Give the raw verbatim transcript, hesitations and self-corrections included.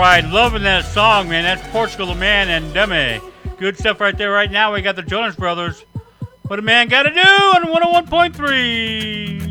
right, loving that song, man. That's Portugal the Man and Demi. Good stuff right there. Right now, we got the Jonas Brothers. What a man got to do on one oh one point three.